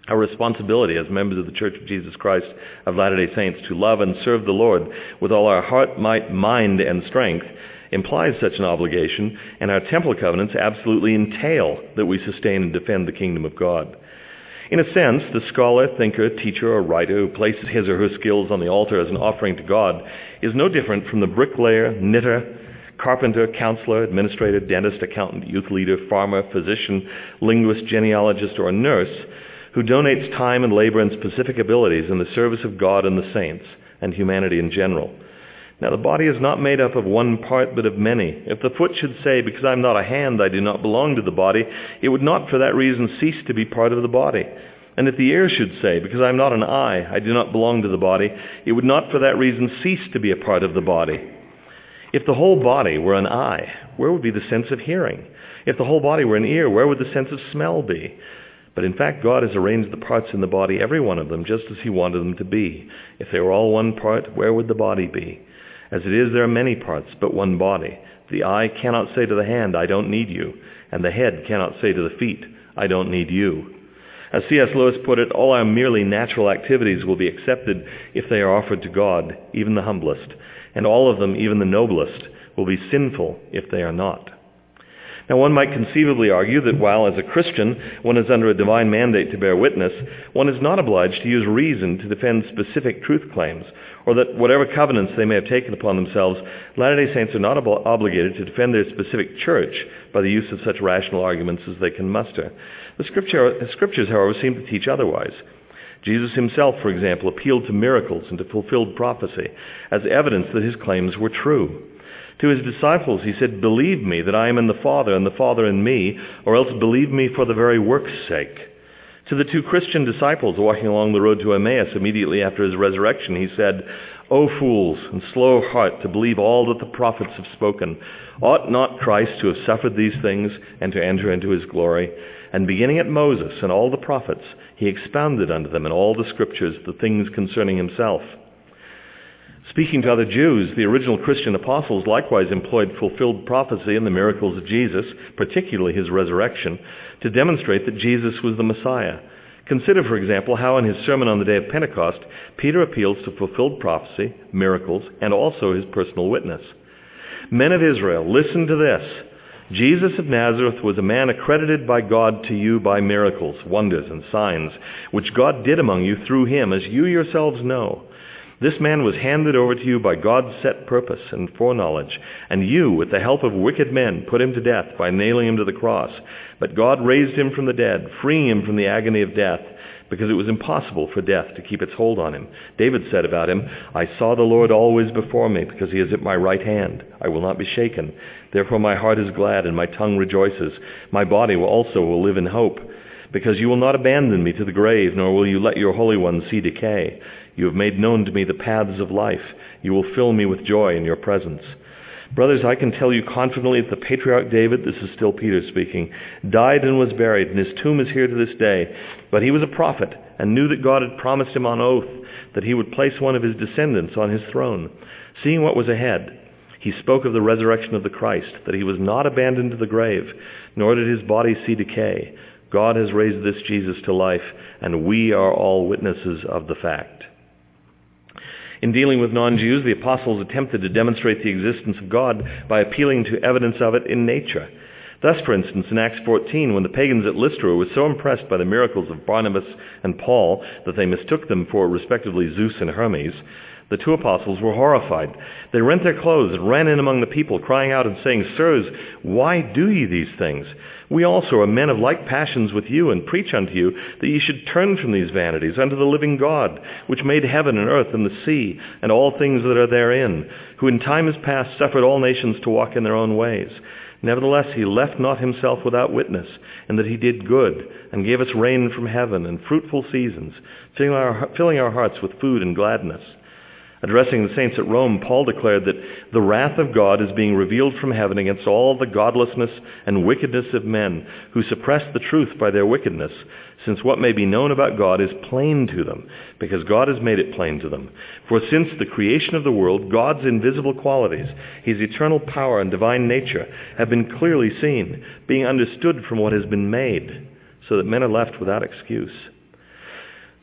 Our responsibility as members of the Church of Jesus Christ of Latter-day Saints to love and serve the Lord with all our heart, might, mind, and strength implies such an obligation, and our temple covenants absolutely entail that we sustain and defend the kingdom of God. In a sense, the scholar, thinker, teacher, or writer who places his or her skills on the altar as an offering to God is no different from the bricklayer, knitter, carpenter, counselor, administrator, dentist, accountant, youth leader, farmer, physician, linguist, genealogist, or nurse who donates time and labor and specific abilities in the service of God and the saints and humanity in general. Now, the body is not made up of one part, but of many. If the foot should say, because I'm not a hand, I do not belong to the body, it would not for that reason cease to be part of the body. And if the ear should say, because I'm not an eye, I do not belong to the body, it would not for that reason cease to be a part of the body. If the whole body were an eye, where would be the sense of hearing? If the whole body were an ear, where would the sense of smell be? But in fact, God has arranged the parts in the body, every one of them, just as he wanted them to be. If they were all one part, where would the body be? As it is, there are many parts, but one body. The eye cannot say to the hand, I don't need you. And the head cannot say to the feet, I don't need you. As C.S. Lewis put it, all our merely natural activities will be accepted if they are offered to God, even the humblest. And all of them, even the noblest, will be sinful if they are not. Now, one might conceivably argue that while as a Christian one is under a divine mandate to bear witness, one is not obliged to use reason to defend specific truth claims, or that whatever covenants they may have taken upon themselves, Latter-day Saints are not obligated to defend their specific church by the use of such rational arguments as they can muster. The scriptures, however, seem to teach otherwise. Jesus himself, for example, appealed to miracles and to fulfilled prophecy as evidence that his claims were true. To his disciples he said, believe me that I am in the Father and the Father in me, or else believe me for the very work's sake. To the two Christian disciples walking along the road to Emmaus immediately after his resurrection, he said, O fools, and slow of heart to believe all that the prophets have spoken. Ought not Christ to have suffered these things and to enter into his glory? And beginning at Moses and all the prophets, he expounded unto them in all the scriptures the things concerning himself. Speaking to other Jews, the original Christian apostles likewise employed fulfilled prophecy and the miracles of Jesus, particularly his resurrection, to demonstrate that Jesus was the Messiah. Consider, for example, how in his sermon on the day of Pentecost, Peter appeals to fulfilled prophecy, miracles, and also his personal witness. Men of Israel, listen to this. Jesus of Nazareth was a man accredited by God to you by miracles, wonders, and signs, which God did among you through him, as you yourselves know. This man was handed over to you by God's set purpose and foreknowledge, and you, with the help of wicked men, put him to death by nailing him to the cross. But God raised him from the dead, freeing him from the agony of death, because it was impossible for death to keep its hold on him. David said about him, I saw the Lord always before me, because he is at my right hand. I will not be shaken. Therefore my heart is glad, and my tongue rejoices. My body also will live in hope, because you will not abandon me to the grave, nor will you let your Holy One see decay. You have made known to me the paths of life. You will fill me with joy in your presence. Brothers, I can tell you confidently that the patriarch David, this is still Peter speaking, died and was buried, and his tomb is here to this day. But he was a prophet and knew that God had promised him on oath that he would place one of his descendants on his throne. Seeing what was ahead, he spoke of the resurrection of the Christ, that he was not abandoned to the grave, nor did his body see decay. God has raised this Jesus to life, and we are all witnesses of the fact. In dealing with non-Jews, the apostles attempted to demonstrate the existence of God by appealing to evidence of it in nature. Thus, for instance, in Acts 14, when the pagans at Lystra were so impressed by the miracles of Barnabas and Paul that they mistook them for respectively Zeus and Hermes, the two apostles were horrified. They rent their clothes and ran in among the people, crying out and saying, Sirs, why do ye these things? We also are men of like passions with you, and preach unto you that ye should turn from these vanities unto the living God, which made heaven and earth and the sea, and all things that are therein, who in times past suffered all nations to walk in their own ways. Nevertheless, he left not himself without witness, and that he did good, and gave us rain from heaven, and fruitful seasons, filling our hearts with food and gladness. Addressing the saints at Rome, Paul declared that the wrath of God is being revealed from heaven against all the godlessness and wickedness of men who suppress the truth by their wickedness, since what may be known about God is plain to them, because God has made it plain to them. For since the creation of the world, God's invisible qualities, his eternal power and divine nature, have been clearly seen, being understood from what has been made, so that men are left without excuse.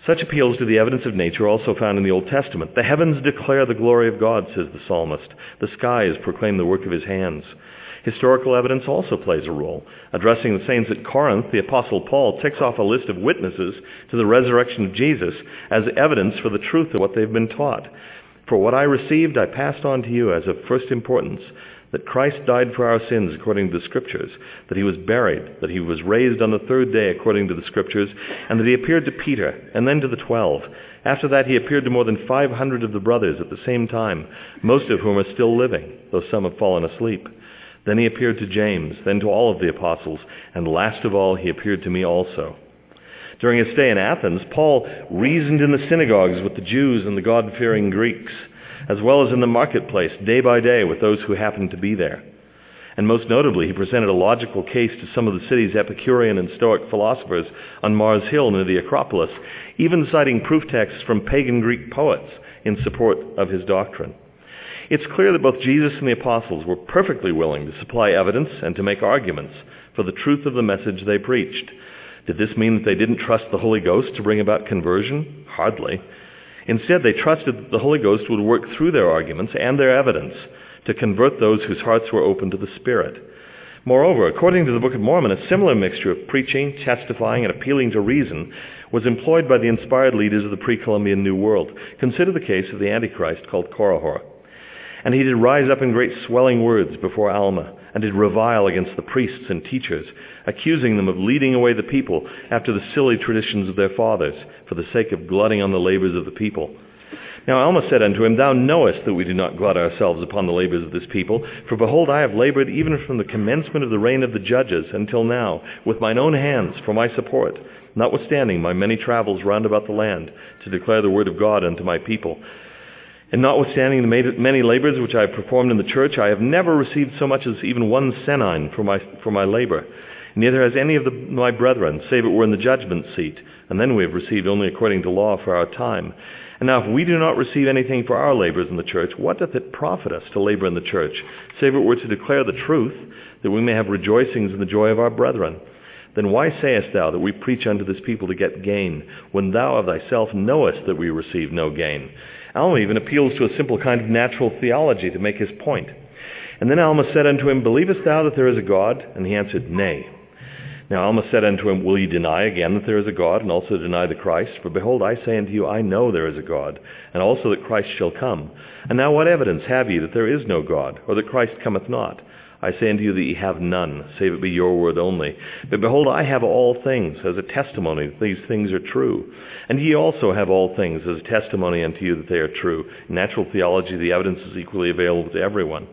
Such appeals to the evidence of nature are also found in the Old Testament. The heavens declare the glory of God, says the psalmist. The skies proclaim the work of his hands. Historical evidence also plays a role. Addressing the saints at Corinth, the Apostle Paul ticks off a list of witnesses to the resurrection of Jesus as evidence for the truth of what they've been taught. For what I received, I passed on to you as of first importance, that Christ died for our sins according to the Scriptures, that he was buried, that he was raised on the third day according to the Scriptures, and that he appeared to Peter, and then to the 12. After that he appeared to more than 500 of the brothers at the same time, most of whom are still living, though some have fallen asleep. Then he appeared to James, then to all of the apostles, and last of all he appeared to me also. During his stay in Athens, Paul reasoned in the synagogues with the Jews and the God-fearing Greeks, as well as in the marketplace, day by day, with those who happened to be there. And most notably, he presented a logical case to some of the city's Epicurean and Stoic philosophers on Mars Hill near the Acropolis, even citing proof texts from pagan Greek poets in support of his doctrine. It's clear that both Jesus and the apostles were perfectly willing to supply evidence and to make arguments for the truth of the message they preached. Did this mean that they didn't trust the Holy Ghost to bring about conversion? Hardly. Instead, they trusted that the Holy Ghost would work through their arguments and their evidence to convert those whose hearts were open to the Spirit. Moreover, according to the Book of Mormon, a similar mixture of preaching, testifying, and appealing to reason was employed by the inspired leaders of the pre-Columbian New World. Consider the case of the Antichrist called Korihor. And he did rise up in great swelling words before Alma, and did revile against the priests and teachers, accusing them of leading away the people after the silly traditions of their fathers, for the sake of glutting on the labors of the people. Now Alma said unto him, Thou knowest that we do not glut ourselves upon the labors of this people, for behold, I have labored even from the commencement of the reign of the judges until now, with mine own hands for my support, notwithstanding my many travels round about the land, to declare the word of God unto my people. And notwithstanding the many labors which I have performed in the church, I have never received so much as even one senine for my labor. Neither has any of my brethren, save it were in the judgment seat, and then we have received only according to law for our time. And now if we do not receive anything for our labors in the church, what doth it profit us to labor in the church, save it were to declare the truth, that we may have rejoicings in the joy of our brethren? Then why sayest thou that we preach unto this people to get gain, when thou of thyself knowest that we receive no gain? Alma even appeals to a simple kind of natural theology to make his point. And then Alma said unto him, Believest thou that there is a God? And he answered, Nay. Now Alma said unto him, Will ye deny again that there is a God, and also deny the Christ? For behold, I say unto you, I know there is a God, and also that Christ shall come. And now what evidence have ye that there is no God, or that Christ cometh not? I say unto you that ye have none, save it be your word only. But behold, I have all things as a testimony that these things are true. And ye also have all things as a testimony unto you that they are true. In natural theology, the evidence is equally available to everyone.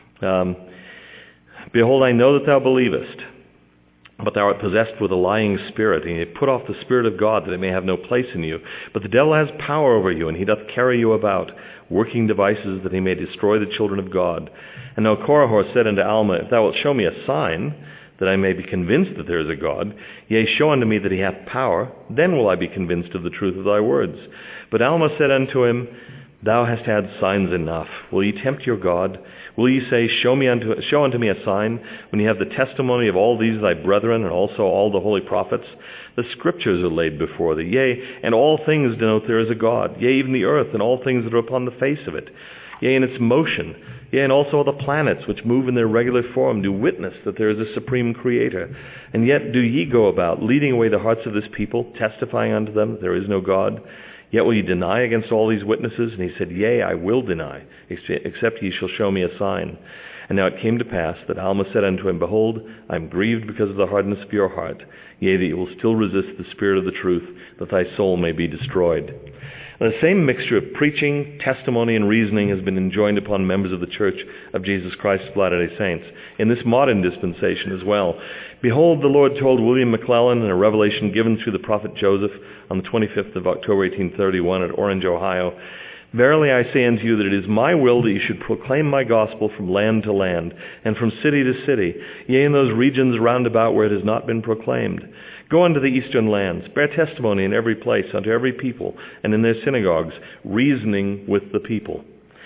Behold, I know that thou believest, but thou art possessed with a lying spirit, and ye have put off the Spirit of God, that it may have no place in you. But the devil has power over you, and he doth carry you about, working devices that he may destroy the children of God. And now Korihor said unto Alma, If thou wilt show me a sign, that I may be convinced that there is a God, yea, show unto me that he hath power, then will I be convinced of the truth of thy words. But Alma said unto him, Thou hast had signs enough. Will ye tempt your God? Will ye say, Show unto me a sign, when ye have the testimony of all these thy brethren, and also all the holy prophets? The Scriptures are laid before thee, yea, and all things denote there is a God, yea, even the earth, and all things that are upon the face of it, yea, in its motion, yea, and also the planets which move in their regular form do witness that there is a supreme Creator. And yet do ye go about, leading away the hearts of this people, testifying unto them that there is no God? Yet will ye deny against all these witnesses? And he said, Yea, I will deny, except ye shall show me a sign. And now it came to pass that Alma said unto him, Behold, I am grieved because of the hardness of your heart, yea, that you will still resist the Spirit of the truth, that thy soul may be destroyed. And the same mixture of preaching, testimony, and reasoning has been enjoined upon members of the Church of Jesus Christ of Latter-day Saints in this modern dispensation as well. Behold, the Lord told William McClellan in a revelation given through the prophet Joseph on the 25th of October, 1831 at Orange, Ohio, Verily I say unto you that it is my will that you should proclaim my gospel from land to land, and from city to city, yea, in those regions round about where it has not been proclaimed. Go unto the eastern lands, bear testimony in every place unto every people, and in their synagogues, reasoning with the people.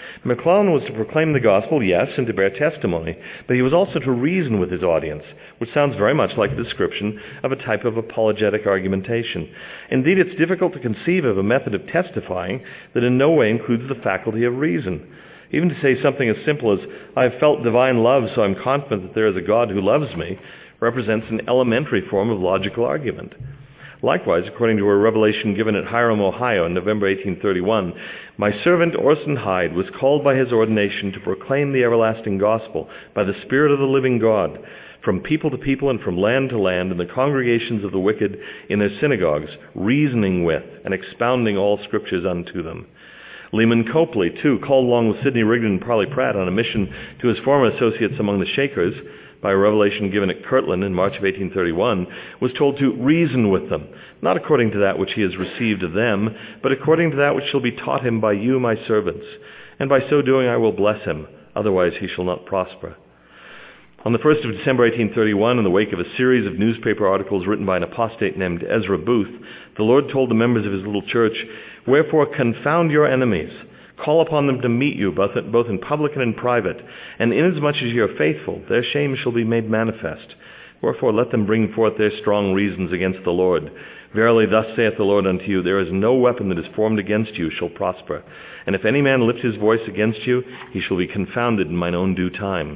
McClellan was to proclaim the gospel, yes, and to bear testimony, but he was also to reason with his audience, which sounds very much like a description of a type of apologetic argumentation. Indeed, it's difficult to conceive of a method of testifying that in no way includes the faculty of reason. Even to say something as simple as, "I have felt divine love, so I'm confident that there is a God who loves me," represents an elementary form of logical argument. Likewise, according to a revelation given at Hiram, Ohio in November 1831, "My servant Orson Hyde was called by his ordination to proclaim the everlasting gospel by the Spirit of the living God, from people to people and from land to land, in the congregations of the wicked in their synagogues, reasoning with and expounding all scriptures unto them." Lehman Copley, too, called along with Sidney Rigdon and Parley Pratt on a mission to his former associates among the Shakers, by a revelation given at Kirtland in March of 1831, was told to reason with them, not according to that which he has received of them, but according to that which shall be taught him by you, my servants. And by so doing I will bless him, otherwise he shall not prosper. On the 1st of December 1831, in the wake of a series of newspaper articles written by an apostate named Ezra Booth, the Lord told the members of his little church, "Wherefore confound your enemies. Call upon them to meet you, both in public and in private. And inasmuch as ye are faithful, their shame shall be made manifest. Wherefore let them bring forth their strong reasons against the Lord. Verily thus saith the Lord unto you, there is no weapon that is formed against you shall prosper. And if any man lift his voice against you, he shall be confounded in mine own due time."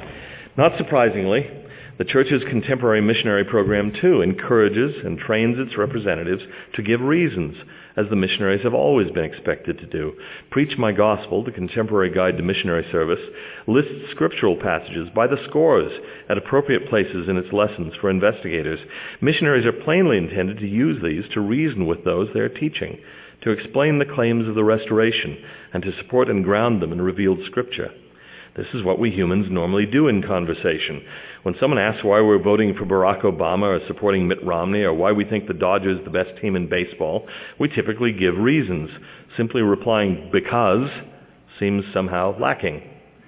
Not surprisingly, the Church's contemporary missionary program, too, encourages and trains its representatives to give reasons, as the missionaries have always been expected to do. Preach My Gospel, the contemporary guide to missionary service, lists scriptural passages by the scores at appropriate places in its lessons for investigators. Missionaries are plainly intended to use these to reason with those they are teaching, to explain the claims of the restoration, and to support and ground them in revealed scripture. This is what we humans normally do in conversation. When someone asks why we're voting for Barack Obama or supporting Mitt Romney or why we think the Dodgers are the best team in baseball, we typically give reasons. Simply replying "because" seems somehow lacking.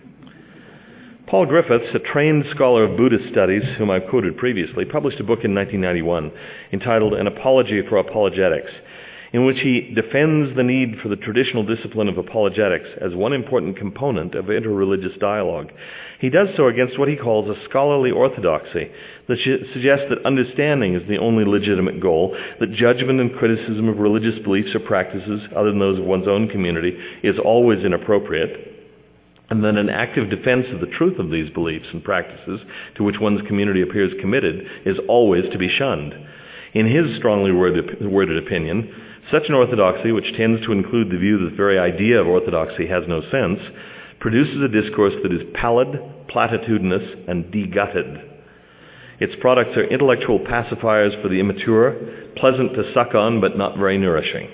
Paul Griffiths, a trained scholar of Buddhist studies, whom I've quoted previously, published a book in 1991 entitled An Apology for Apologetics, in which he defends the need for the traditional discipline of apologetics as one important component of interreligious dialogue. He does so against what he calls a scholarly orthodoxy that suggests that understanding is the only legitimate goal, that judgment and criticism of religious beliefs or practices other than those of one's own community is always inappropriate, and that an active defense of the truth of these beliefs and practices to which one's community appears committed is always to be shunned. In his strongly worded opinion, such an orthodoxy, which tends to include the view that the very idea of orthodoxy has no sense, produces a discourse that is pallid, platitudinous, and degutted. Its products are intellectual pacifiers for the immature, pleasant to suck on but not very nourishing.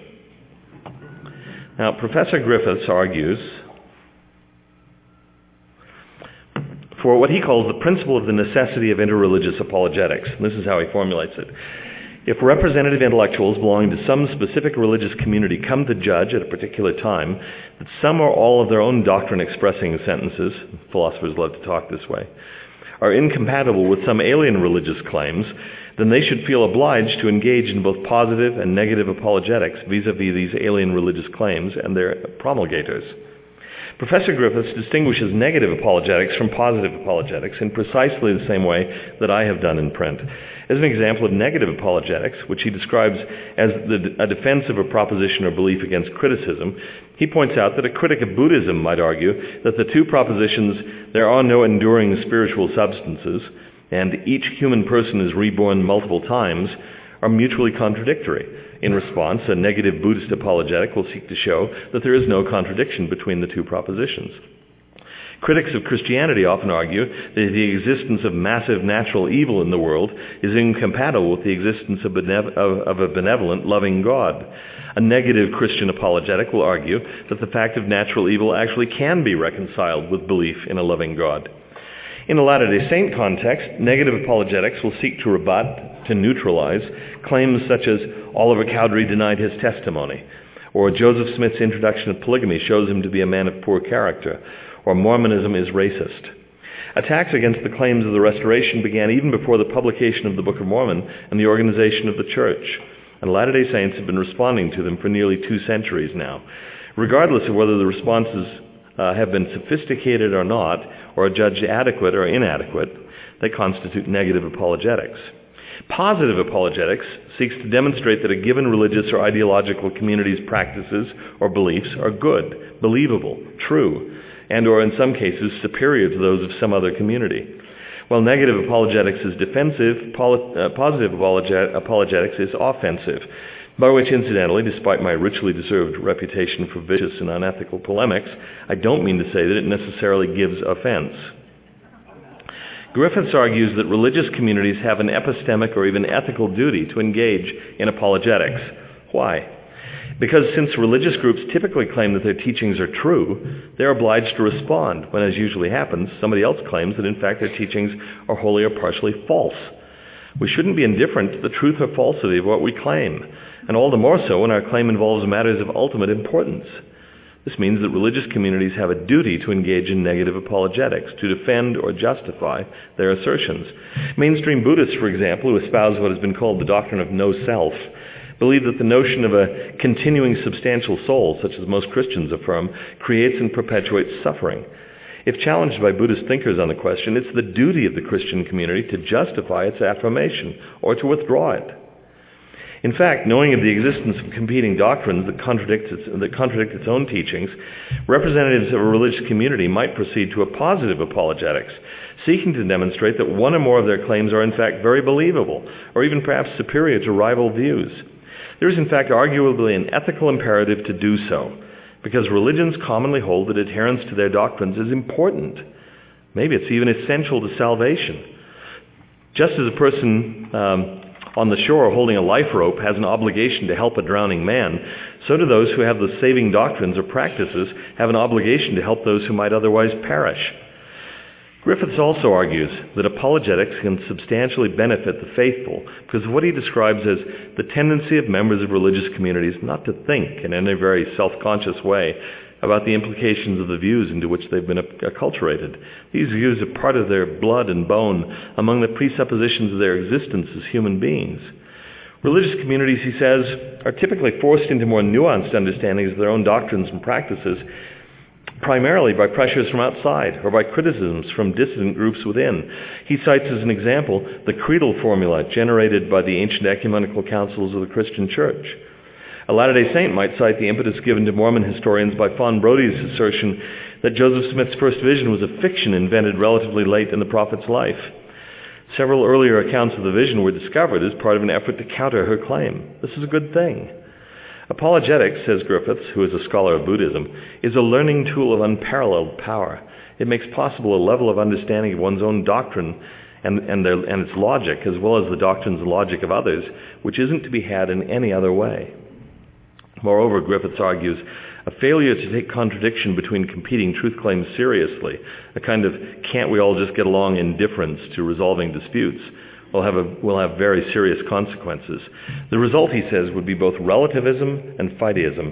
Now, Professor Griffiths argues for what he calls the principle of the necessity of interreligious apologetics. This is how he formulates it. If representative intellectuals belonging to some specific religious community come to judge at a particular time that some or all of their own doctrine expressing sentences, philosophers love to talk this way, are incompatible with some alien religious claims, then they should feel obliged to engage in both positive and negative apologetics vis-a-vis these alien religious claims and their promulgators. Professor Griffiths distinguishes negative apologetics from positive apologetics in precisely the same way that I have done in print. As an example of negative apologetics, which he describes as a defense of a proposition or belief against criticism, he points out that a critic of Buddhism might argue that the two propositions, there are no enduring spiritual substances, and each human person is reborn multiple times, are mutually contradictory. In response, a negative Buddhist apologetic will seek to show that there is no contradiction between the two propositions. Critics of Christianity often argue that the existence of massive natural evil in the world is incompatible with the existence of a benevolent, loving God. A negative Christian apologetic will argue that the fact of natural evil actually can be reconciled with belief in a loving God. In a Latter-day Saint context, negative apologetics will seek to rebut, to neutralize, claims such as Oliver Cowdery denied his testimony, or Joseph Smith's introduction of polygamy shows him to be a man of poor character, or Mormonism is racist. Attacks against the claims of the Restoration began even before the publication of the Book of Mormon and the organization of the Church, and Latter-day Saints have been responding to them for nearly 2 centuries now. Regardless of whether the responses have been sophisticated or not, or are judged adequate or inadequate, they constitute negative apologetics. Positive apologetics seeks to demonstrate that a given religious or ideological community's practices or beliefs are good, believable, true, and or in some cases superior to those of some other community. While negative apologetics is defensive, positive apologetics is offensive, by which, incidentally, despite my richly deserved reputation for vicious and unethical polemics, I don't mean to say that it necessarily gives offense. Griffiths argues that religious communities have an epistemic or even ethical duty to engage in apologetics. Why? Because since religious groups typically claim that their teachings are true, they're obliged to respond when, as usually happens, somebody else claims that in fact their teachings are wholly or partially false. We shouldn't be indifferent to the truth or falsity of what we claim, and all the more so when our claim involves matters of ultimate importance. This means that religious communities have a duty to engage in negative apologetics, to defend or justify their assertions. Mainstream Buddhists, for example, who espouse what has been called the doctrine of no self, believe that the notion of a continuing substantial soul, such as most Christians affirm, creates and perpetuates suffering. If challenged by Buddhist thinkers on the question, it's the duty of the Christian community to justify its affirmation or to withdraw it. In fact, knowing of the existence of competing doctrines that contradict its own teachings, representatives of a religious community might proceed to a positive apologetics, seeking to demonstrate that one or more of their claims are in fact very believable, or even perhaps superior to rival views. There is in fact arguably an ethical imperative to do so, because religions commonly hold that adherence to their doctrines is important. Maybe it's even essential to salvation. Just as a person on the shore holding a life rope has an obligation to help a drowning man, so do those who have the saving doctrines or practices have an obligation to help those who might otherwise perish. Griffiths also argues that apologetics can substantially benefit the faithful because of what he describes as the tendency of members of religious communities not to think in any very self-conscious way about the implications of the views into which they've been acculturated. These views are part of their blood and bone, among the presuppositions of their existence as human beings. Religious communities, he says, are typically forced into more nuanced understandings of their own doctrines and practices, primarily by pressures from outside or by criticisms from dissident groups within. He cites as an example the creedal formula generated by the ancient ecumenical councils of the Christian Church. A Latter-day Saint might cite the impetus given to Mormon historians by Fawn Brody's assertion that Joseph Smith's first vision was a fiction invented relatively late in the prophet's life. Several earlier accounts of the vision were discovered as part of an effort to counter her claim. This is a good thing. Apologetics, says Griffiths, who is a scholar of Buddhism, is a learning tool of unparalleled power. It makes possible a level of understanding of one's own doctrine and its logic, as well as the doctrines and logic of others, which isn't to be had in any other way. Moreover, Griffiths argues, a failure to take contradiction between competing truth claims seriously, a kind of can't we all just get along indifference to resolving disputes, will have very serious consequences. The result, he says, would be both relativism and fideism.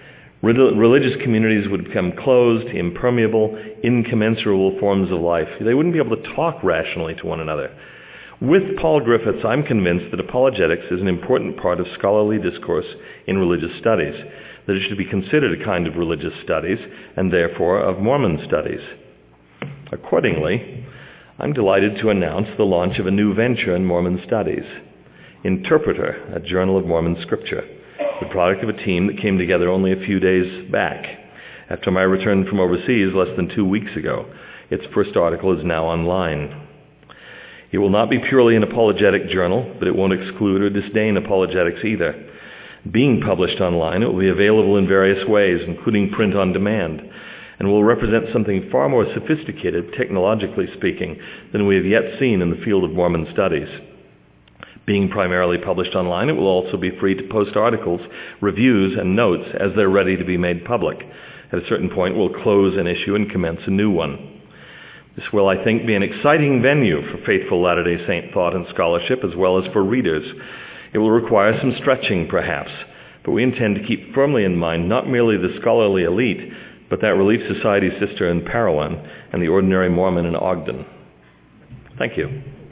Religious communities would become closed, impermeable, incommensurable forms of life. They wouldn't be able to talk rationally to one another. With Paul Griffiths, I'm convinced that apologetics is an important part of scholarly discourse in religious studies, that it should be considered a kind of religious studies, and therefore of Mormon studies. Accordingly, I'm delighted to announce the launch of a new venture in Mormon studies, Interpreter, a journal of Mormon scripture, the product of a team that came together only a few days back. After my return from overseas less than 2 weeks ago, its first article is now online. It will not be purely an apologetic journal, but it won't exclude or disdain apologetics either. Being published online, it will be available in various ways, including print on demand, and will represent something far more sophisticated, technologically speaking, than we have yet seen in the field of Mormon studies. Being primarily published online, it will also be free to post articles, reviews, and notes as they're ready to be made public. At a certain point, we'll close an issue and commence a new one. This will, I think, be an exciting venue for faithful Latter-day Saint thought and scholarship, as well as for readers. It will require some stretching, perhaps, but we intend to keep firmly in mind not merely the scholarly elite, but that Relief Society sister in Parowan and the ordinary Mormon in Ogden. Thank you.